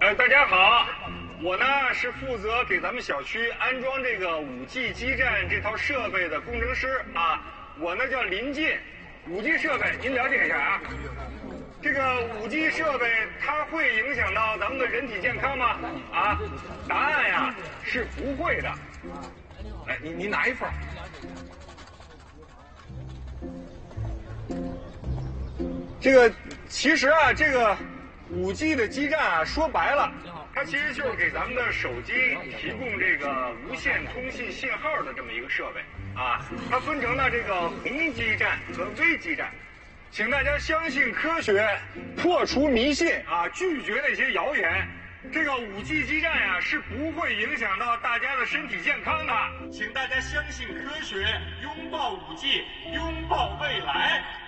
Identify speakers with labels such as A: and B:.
A: 大家好，我呢是负责给咱们小区安装这个5G 基站这套设备的工程师啊。我呢叫林进。5G 设备您了解一下啊。这个5G 设备它会影响到咱们的人体健康吗？啊，答案呀是不会的。来，您拿一份。这个其实啊，这个5G 的基站啊，说白了，它其实就是给咱们的手机提供这个无线通信信号的这么一个设备啊。它分成了这个红基站和微基站，请大家相信科学，破除迷信啊，拒绝那些谣言。这个5G 基站呀，是不会影响到大家的身体健康的，请大家相信科学，拥抱5G，拥抱未来。